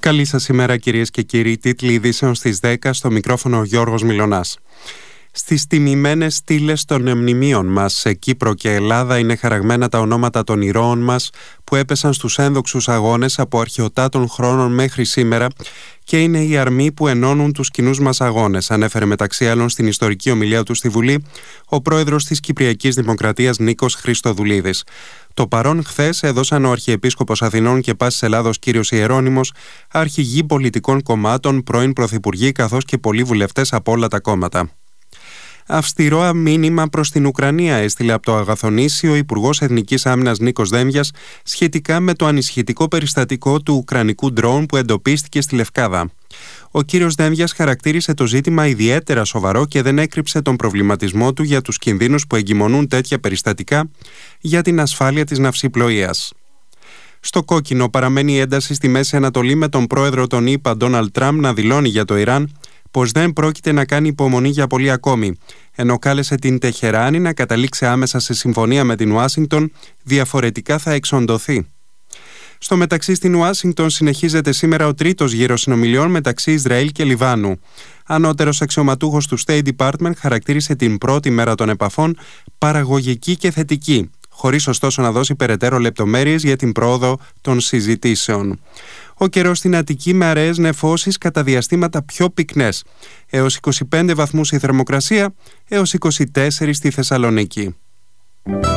Καλή σας ημέρα, κυρίες και κύριοι. Τίτλοι ειδήσεων στις 10, στο μικρόφωνο ο Γιώργος Μιλωνάς. Στις τιμημένες στήλες των μνημείων μας σε Κύπρο και Ελλάδα είναι χαραγμένα τα ονόματα των ηρώων μας που έπεσαν στους ένδοξους αγώνες από αρχαιοτάτων χρόνων μέχρι σήμερα και είναι οι αρμοί που ενώνουν τους κοινούς μας αγώνες, ανέφερε μεταξύ άλλων στην ιστορική ομιλία του στη Βουλή ο πρόεδρος της Κυπριακής Δημοκρατίας Νίκος Χριστοδουλίδης. Το παρόν χθες έδωσαν ο Αρχιεπίσκοπος Αθηνών και Πάσης Ελλάδος κύριος Ιερώνυμος, αρχηγοί πολιτικών κομμάτων, πρώην πρωθυπουργοί καθώς και πολλοί βουλευτές από όλα τα κόμματα. Αυστηρό μήνυμα προς την Ουκρανία έστειλε από το Αγαθονήσι ο Υπουργός Εθνικής Άμυνας Νίκος Δένδιας σχετικά με το ανησυχητικό περιστατικό του ουκρανικού ντρόουν που εντοπίστηκε στη Λευκάδα. Ο κύριος Δένδιας χαρακτήρισε το ζήτημα ιδιαίτερα σοβαρό και δεν έκρυψε τον προβληματισμό του για τους κινδύνους που εγκυμονούν τέτοια περιστατικά για την ασφάλεια της ναυσιπλοείας. Στο κόκκινο παραμένει η ένταση στη Μέση Ανατολή με τον πρόεδρο των ΗΠΑ Ντόναλντ Τραμπ να δηλώνει για το Ιράν πως δεν πρόκειται να κάνει υπομονή για πολύ ακόμη, ενώ κάλεσε την Τεχεράνη να καταλήξει άμεσα σε συμφωνία με την Ουάσιγκτον, διαφορετικά θα εξοντωθεί. Στο μεταξύ στην Ουάσιγκτον συνεχίζεται σήμερα ο τρίτος γύρος συνομιλιών μεταξύ Ισραήλ και Λιβάνου. Ανώτερος αξιωματούχος του State Department χαρακτήρισε την πρώτη μέρα των επαφών παραγωγική και θετική, χωρίς ωστόσο να δώσει περαιτέρω λεπτομέρειες για την πρόοδο των συζητήσεων. Ο καιρός στην Αττική με αραιές νεφώσεις κατά διαστήματα πιο πυκνές, έως 25 βαθμούς η θερμοκρασία, έως 24 στη Θεσσαλονίκη.